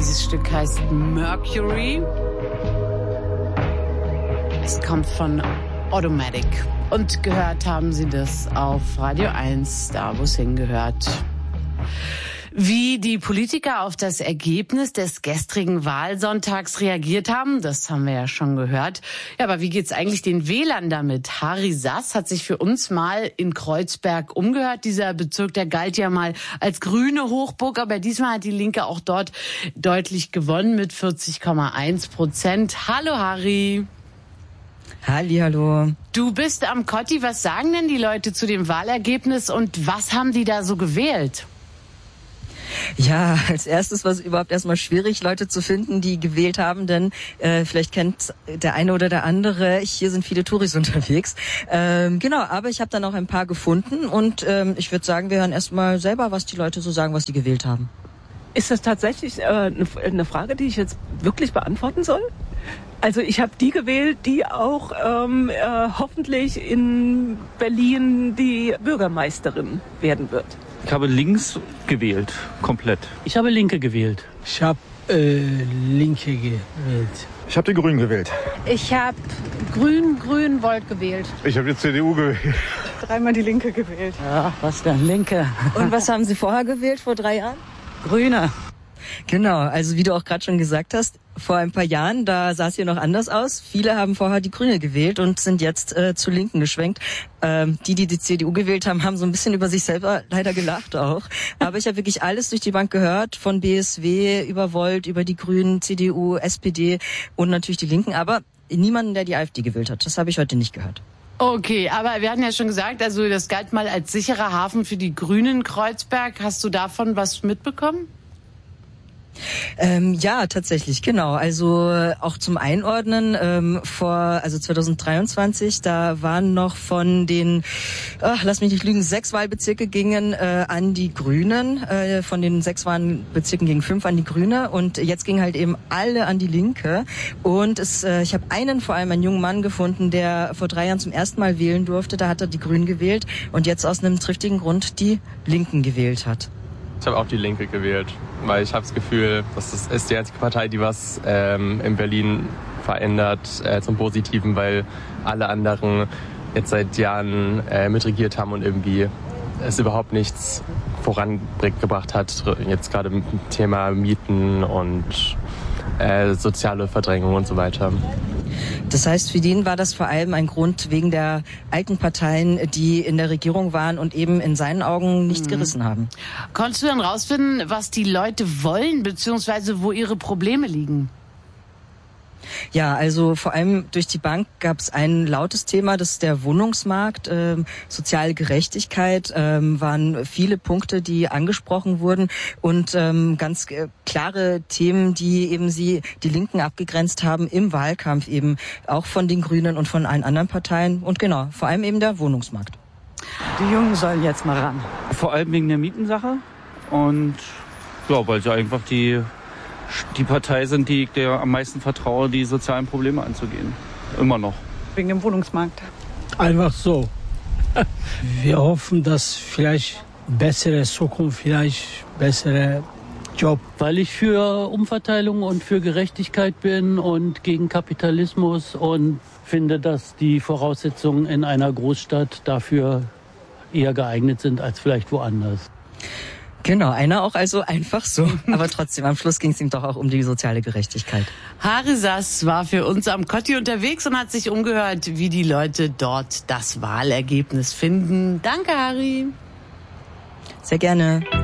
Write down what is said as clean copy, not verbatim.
Dieses Stück heißt Mercury. Es kommt von Automatic. Und gehört haben Sie das auf Radio 1, da wo es hingehört. Wie die Politiker auf das Ergebnis des gestrigen Wahlsonntags reagiert haben, das haben wir ja schon gehört. Ja, aber wie geht's eigentlich den Wählern damit? Harry Sass hat sich für uns mal in Kreuzberg umgehört. Dieser Bezirk, der galt ja mal als grüne Hochburg, aber diesmal hat die Linke auch dort deutlich gewonnen mit 40,1%. Hallo Harry. Hallihallo. Du bist am Kotti. Was sagen denn die Leute zu dem Wahlergebnis und was haben die da so gewählt? Ja, als erstes war es überhaupt erstmal schwierig, Leute zu finden, die gewählt haben, denn vielleicht kennt der eine oder der andere, hier sind viele Touris unterwegs. Genau, aber ich habe dann auch ein paar gefunden und ich würde sagen, wir hören erstmal selber, was die Leute so sagen, was die gewählt haben. Ist das tatsächlich eine Frage, die ich jetzt wirklich beantworten soll? Also ich habe die gewählt, die auch hoffentlich in Berlin die Bürgermeisterin werden wird. Ich habe links gewählt, komplett. Ich habe Linke gewählt. Ich habe Linke gewählt. Ich habe die Grünen gewählt. Ich habe Grün-Volt gewählt. Ich habe die CDU gewählt. Dreimal die Linke gewählt. Ja, was denn? Linke. Und was haben Sie vorher gewählt, vor 3 Jahren? Grüne. Genau, also wie du auch gerade schon gesagt hast, vor ein paar Jahren, da sah es hier noch anders aus. Viele haben vorher die Grüne gewählt und sind jetzt zur Linken geschwenkt. Die CDU gewählt haben, haben so ein bisschen über sich selber leider gelacht auch. Aber ich habe wirklich alles durch die Bank gehört, von BSW über Volt, über die Grünen, CDU, SPD und natürlich die Linken. Aber niemanden, der die AfD gewählt hat. Das habe ich heute nicht gehört. Okay, aber wir hatten ja schon gesagt, also das galt mal als sicherer Hafen für die Grünen Kreuzberg. Hast du davon was mitbekommen? Ja, tatsächlich, genau. Also auch zum Einordnen, 2023, da waren noch von den, lass mich nicht lügen, 6 Wahlbezirke gingen an die Grünen. Von den 6 Wahlbezirken gingen 5 an die Grüne und jetzt gingen halt eben alle an die Linke. Und ich habe vor allem einen jungen Mann gefunden, der vor 3 Jahren zum ersten Mal wählen durfte. Da hat er die Grünen gewählt und jetzt aus einem triftigen Grund die Linken gewählt hat. Ich habe auch die Linke gewählt, weil ich habe das Gefühl, das ist die einzige Partei, die was in Berlin verändert zum Positiven, weil alle anderen jetzt seit Jahren mitregiert haben und irgendwie es überhaupt nichts vorangebracht hat. Jetzt gerade mit dem Thema Mieten und soziale Verdrängung und so weiter. Das heißt, für den war das vor allem ein Grund wegen der alten Parteien, die in der Regierung waren und eben in seinen Augen nichts gerissen haben. Konntest du dann rausfinden, was die Leute wollen, beziehungsweise wo ihre Probleme liegen? Ja, also vor allem durch die Bank gab es ein lautes Thema, das ist der Wohnungsmarkt. Soziale Gerechtigkeit waren viele Punkte, die angesprochen wurden und ganz klare Themen, die eben die Linken abgegrenzt haben im Wahlkampf, eben auch von den Grünen und von allen anderen Parteien und genau, vor allem eben der Wohnungsmarkt. Die Jungen sollen jetzt mal ran. Vor allem wegen der Mietensache und ja, weil sie einfach die Partei sind, die ich der am meisten vertraue, die sozialen Probleme anzugehen. Immer noch. Wegen dem Wohnungsmarkt. Einfach so. Wir hoffen, dass vielleicht bessere Zukunft, vielleicht bessere Job. Weil ich für Umverteilung und für Gerechtigkeit bin und gegen Kapitalismus und finde, dass die Voraussetzungen in einer Großstadt dafür eher geeignet sind als vielleicht woanders. Genau, einer auch also einfach so. Aber trotzdem, am Schluss ging es ihm doch auch um die soziale Gerechtigkeit. Harry Sass war für uns am Kotti unterwegs und hat sich umgehört, wie die Leute dort das Wahlergebnis finden. Danke, Harry. Sehr gerne.